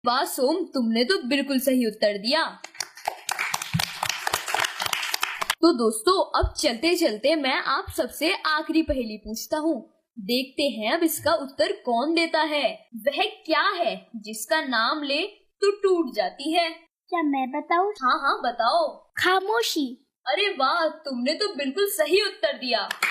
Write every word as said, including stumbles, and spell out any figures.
वाह सोम, तुमने तो बिल्कुल सही उत्तर दिया। तो दोस्तों, अब चलते चलते मैं आप सबसे आखिरी पहेली पूछता हूँ। देखते हैं अब इसका उत्तर कौन देता है। वह क्या है जिसका नाम ले तो टूट जाती है? क्या मैं बताऊँ? हाँ हाँ बताओ। खामोशी। अरे वाह, तुमने तो बिल्कुल सही उत्तर दिया।